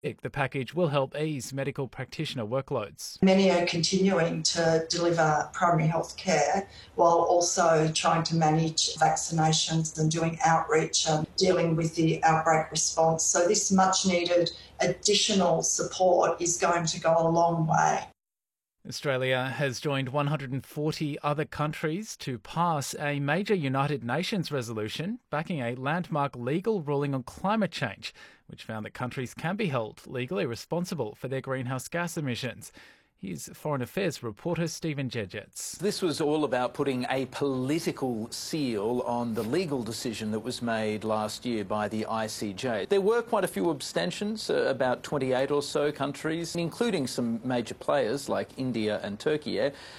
The package will help ease medical practitioner workloads. Many are continuing to deliver primary health care while also trying to manage vaccinations and doing outreach and dealing with the outbreak response. So this much needed additional support is going to go a long way. Australia has joined 140 other countries to pass a major United Nations resolution backing a landmark legal ruling on climate change, which found that countries can be held legally responsible for their greenhouse gas emissions. Here's Foreign Affairs reporter Stephen Jedgetts. This was all about putting a political seal on the legal decision that was made last year by the ICJ. There were quite a few abstentions, about 28 or so countries, including some major players like India and Turkey.